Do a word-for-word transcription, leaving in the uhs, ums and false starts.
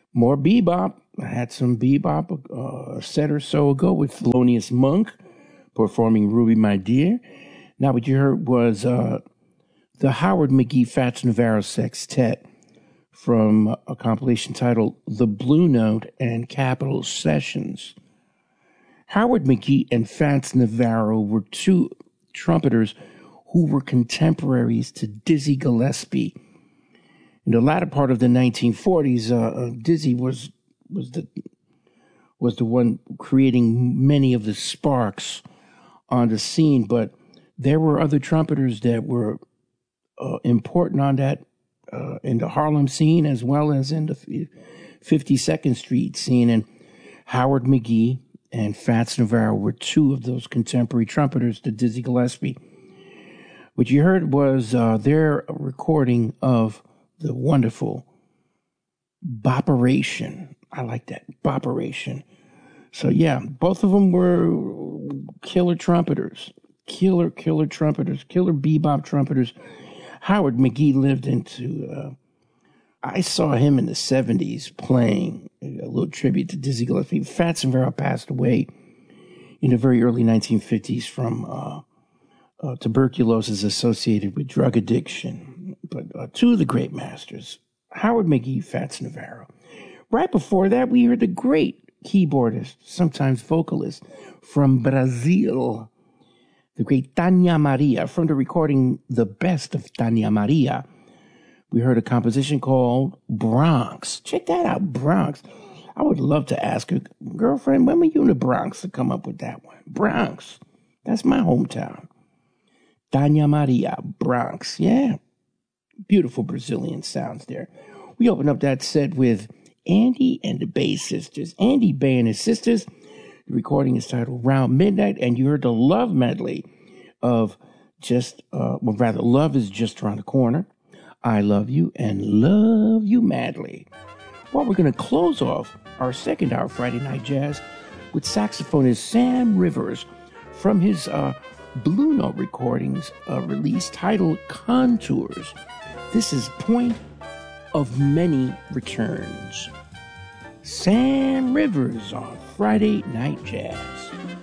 More bebop. I had some bebop uh, a set or so ago with Thelonious Monk performing Ruby My Dear. Now what you heard was uh, the Howard McGhee Fats Navarro Sextet from a compilation titled The Blue Note and Capitol Sessions. Howard McGhee and Fats Navarro were two trumpeters who were contemporaries to Dizzy Gillespie. In the latter part of the nineteen forties, uh, uh, Dizzy was was the was the one creating many of the sparks on the scene, but there were other trumpeters that were uh, important on that uh, in the Harlem scene as well as in the fifty-second Street scene. And Howard McGhee and Fats Navarro were two of those contemporary trumpeters to Dizzy Gillespie. What you heard was uh, their recording of the wonderful Boperation. I like that, Boperation. So yeah, both of them were killer trumpeters, killer, killer trumpeters, killer bebop trumpeters. Howard McGhee lived into, uh, I saw him in the seventies playing a little tribute to Dizzy Gillespie. Fats Navarro passed away in the very early nineteen fifties from uh, uh, tuberculosis associated with drug addiction. But uh, two of the great masters, Howard McGhee, Fats Navarro. Right before that, we heard the great keyboardist, sometimes vocalist, from Brazil, the great Tania Maria, from the recording The Best of Tania Maria. We heard a composition called Bronx. Check that out, Bronx. I would love to ask her, girlfriend, when were you in the Bronx to come up with that one? Bronx. That's my hometown. Tania Maria, Bronx. Yeah. Beautiful Brazilian sounds there. We opened up that set with Andy and the Bay Sisters. Andy Bay and his sisters. The recording is titled Round Midnight, and you heard the love medley of just, uh, well, rather, Love is Just Around the Corner, I Love You, and Love You Madly. Well, we're going to close off our second hour Friday Night Jazz with saxophonist Sam Rivers from his uh, Blue Note recordings uh, release titled Contours. This is Point of Many Returns. Sam Rivers on Friday Night Jazz.